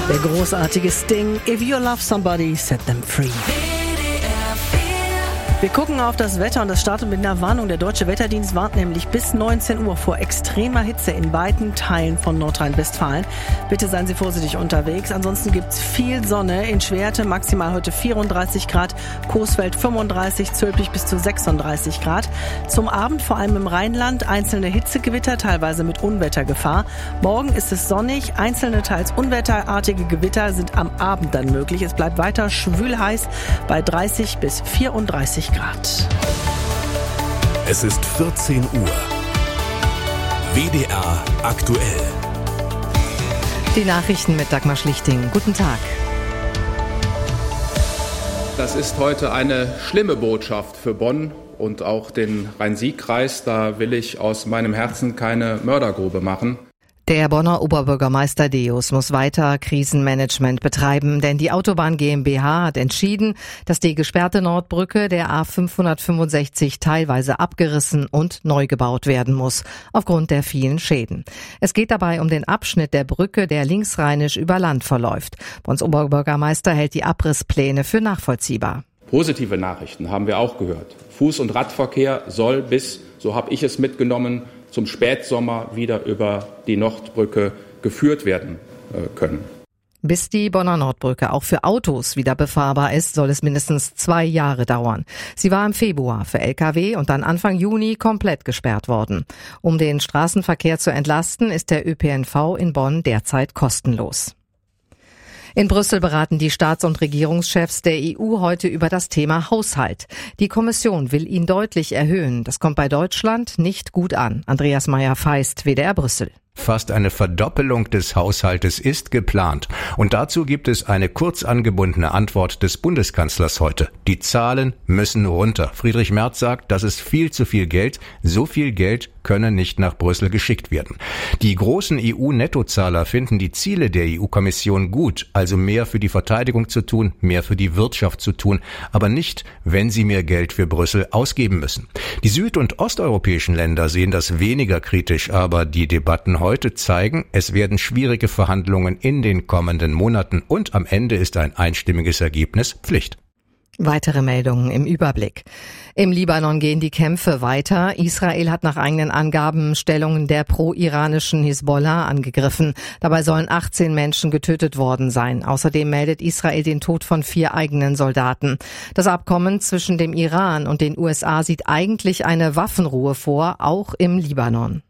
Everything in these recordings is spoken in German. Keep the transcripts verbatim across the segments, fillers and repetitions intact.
Der großartige Sting, If You Love Somebody, Set Them Free. Wir gucken auf das Wetter und das startet mit einer Warnung. Der Deutsche Wetterdienst warnt nämlich bis neunzehn Uhr vor extremer Hitze in weiten Teilen von Nordrhein-Westfalen. Bitte seien Sie vorsichtig unterwegs. Ansonsten gibt's viel Sonne. In Schwerte maximal heute vierunddreißig Grad, Coesfeld fünfunddreißig, Zülpich bis zu sechsunddreißig Grad. Zum Abend vor allem im Rheinland einzelne Hitzegewitter, teilweise mit Unwettergefahr. Morgen ist es sonnig. Einzelne teils unwetterartige Gewitter sind am Abend dann möglich. Es bleibt weiter schwül heiß bei dreißig bis vierunddreißig Grad. Es ist vierzehn Uhr. W D R aktuell. Die Nachrichten mit Dagmar Schlichting. Guten Tag. Das ist heute eine schlimme Botschaft für Bonn und auch den Rhein-Sieg-Kreis. Da will ich aus meinem Herzen keine Mördergrube machen. Der Bonner Oberbürgermeister Deus muss weiter Krisenmanagement betreiben, denn die Autobahn GmbH hat entschieden, dass die gesperrte Nordbrücke der A fünfhundertfünfundsechzig teilweise abgerissen und neu gebaut werden muss, aufgrund der vielen Schäden. Es geht dabei um den Abschnitt der Brücke, der linksrheinisch über Land verläuft. Bonns Oberbürgermeister hält die Abrisspläne für nachvollziehbar. Positive Nachrichten haben wir auch gehört. Fuß- und Radverkehr soll bis, so habe ich es mitgenommen, zum Spätsommer wieder über die Nordbrücke geführt werden können. Bis die Bonner Nordbrücke auch für Autos wieder befahrbar ist, soll es mindestens zwei Jahre dauern. Sie war im Februar für L K W und dann Anfang Juni komplett gesperrt worden. Um den Straßenverkehr zu entlasten, ist der Ö P N V in Bonn derzeit kostenlos. In Brüssel beraten die Staats- und Regierungschefs der E U heute über das Thema Haushalt. Die Kommission will ihn deutlich erhöhen. Das kommt bei Deutschland nicht gut an. Andreas Meyer-Feist, W D R Brüssel. Fast eine Verdoppelung des Haushaltes ist geplant. Und dazu gibt es eine kurz angebundene Antwort des Bundeskanzlers heute. Die Zahlen müssen runter. Friedrich Merz sagt, das ist viel zu viel Geld. So viel Geld könne nicht nach Brüssel geschickt werden. Die großen E U-Nettozahler finden die Ziele der E U-Kommission gut, also mehr für die Verteidigung zu tun, mehr für die Wirtschaft zu tun, aber nicht, wenn sie mehr Geld für Brüssel ausgeben müssen. Die süd- und osteuropäischen Länder sehen das weniger kritisch, aber die Debatten heute Heute zeigen, es werden schwierige Verhandlungen in den kommenden Monaten und am Ende ist ein einstimmiges Ergebnis Pflicht. Weitere Meldungen im Überblick. Im Libanon gehen die Kämpfe weiter. Israel hat nach eigenen Angaben Stellungen der pro-iranischen Hisbollah angegriffen. Dabei sollen achtzehn Menschen getötet worden sein. Außerdem meldet Israel den Tod von vier eigenen Soldaten. Das Abkommen zwischen dem Iran und den U S A sieht eigentlich eine Waffenruhe vor, auch im Libanon.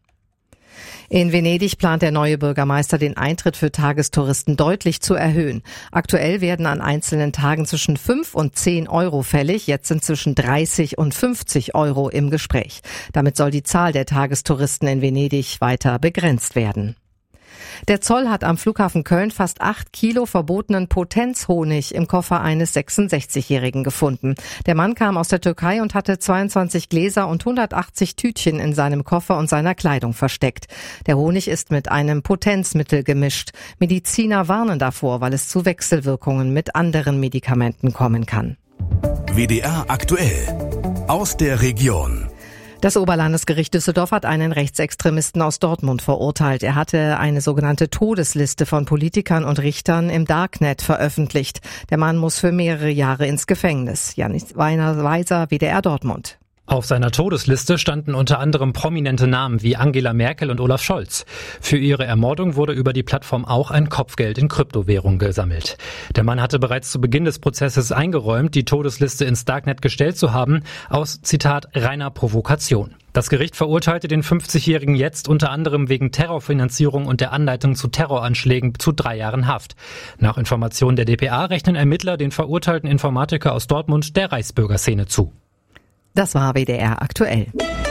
In Venedig plant der neue Bürgermeister, den Eintritt für Tagestouristen deutlich zu erhöhen. Aktuell werden an einzelnen Tagen zwischen fünf und zehn Euro fällig. Jetzt sind zwischen dreißig und fünfzig Euro im Gespräch. Damit soll die Zahl der Tagestouristen in Venedig weiter begrenzt werden. Der Zoll hat am Flughafen Köln fast acht Kilo verbotenen Potenzhonig im Koffer eines sechsundsechzigjährigen gefunden. Der Mann kam aus der Türkei und hatte zweiundzwanzig Gläser und hundertachtzig Tütchen in seinem Koffer und seiner Kleidung versteckt. Der Honig ist mit einem Potenzmittel gemischt. Mediziner warnen davor, weil es zu Wechselwirkungen mit anderen Medikamenten kommen kann. W D R aktuell aus der Region. Das Oberlandesgericht Düsseldorf hat einen Rechtsextremisten aus Dortmund verurteilt. Er hatte eine sogenannte Todesliste von Politikern und Richtern im Darknet veröffentlicht. Der Mann muss für mehrere Jahre ins Gefängnis. Janis Weiser, W D R Dortmund. Auf seiner Todesliste standen unter anderem prominente Namen wie Angela Merkel und Olaf Scholz. Für ihre Ermordung wurde über die Plattform auch ein Kopfgeld in Kryptowährung gesammelt. Der Mann hatte bereits zu Beginn des Prozesses eingeräumt, die Todesliste ins Darknet gestellt zu haben, aus, Zitat, reiner Provokation. Das Gericht verurteilte den fünfzigjährigen jetzt unter anderem wegen Terrorfinanzierung und der Anleitung zu Terroranschlägen zu drei Jahren Haft. Nach Informationen der d p a rechnen Ermittler den verurteilten Informatiker aus Dortmund der Reichsbürgerszene zu. Das war W D R aktuell.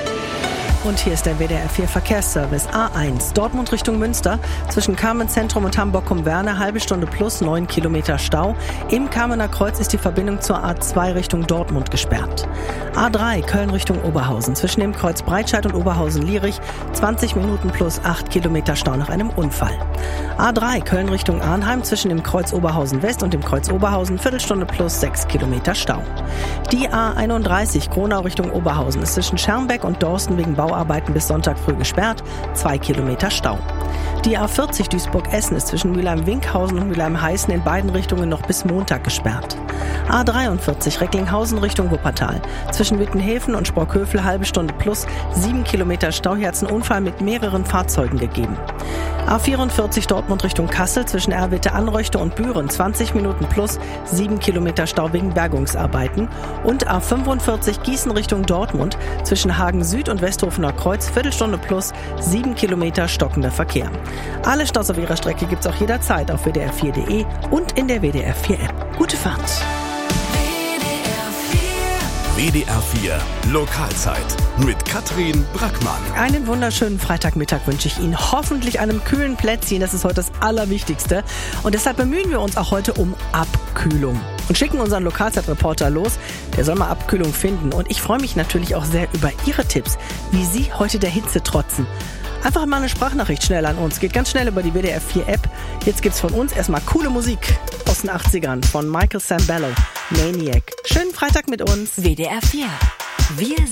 Und hier ist der W D R vier Verkehrsservice. A eins, Dortmund Richtung Münster, zwischen Kamenz-Zentrum und Hamburg-Cum-Werne, halbe Stunde plus, neun Kilometer Stau. Im Kamener Kreuz ist die Verbindung zur A zwei Richtung Dortmund gesperrt. A drei, Köln Richtung Oberhausen, zwischen dem Kreuz Breitscheid und Oberhausen-Lierich, zwanzig Minuten plus, acht Kilometer Stau nach einem Unfall. A drei, Köln Richtung Arnheim, zwischen dem Kreuz Oberhausen West und dem Kreuz Oberhausen, Viertelstunde plus, sechs Kilometer Stau. Die A einunddreißig, Gronau Richtung Oberhausen, ist zwischen Schermbeck und Dorsten wegen Bauarbeiten bis Sonntag früh gesperrt, zwei Kilometer Stau. Die A vierzig Duisburg-Essen ist zwischen Mülheim-Winkhausen und Mülheim-Heißen in beiden Richtungen noch bis Montag gesperrt. A dreiundvierzig Recklinghausen Richtung Wuppertal. Zwischen Wittenhäfen und Sprockhövel halbe Stunde plus, sieben Kilometer Stau, hier hat's einen Unfall mit mehreren Fahrzeugen gegeben. A vierundvierzig Dortmund Richtung Kassel zwischen Erwitte-Anreuchte und Büren zwanzig Minuten plus, sieben Kilometer Stau wegen Bergungsarbeiten. Und A fünfundvierzig Gießen Richtung Dortmund zwischen Hagen Süd und Westhofener Kreuz Viertelstunde plus, sieben Kilometer stockender Verkehr. Alle Staus auf ihrer Strecke gibt's auch jederzeit auf w d r vier punkt d e und in der W D R vier App. Gute Fahrt! W D R vier Lokalzeit mit Katrin Brackmann. Einen wunderschönen Freitagmittag wünsche ich Ihnen. Hoffentlich einem kühlen Plätzchen, das ist heute das Allerwichtigste. Und deshalb bemühen wir uns auch heute um Abkühlung. Und schicken unseren Lokalzeitreporter los. Der soll mal Abkühlung finden. Und ich freue mich natürlich auch sehr über Ihre Tipps, wie Sie heute der Hitze trotzen. Einfach mal eine Sprachnachricht schnell an uns. Geht ganz schnell über die W D R vier App. Jetzt gibt's von uns erstmal coole Musik aus den achtzigern von Michael Sambello, Maniac. Schönen Freitag mit uns. W D R vier. Wir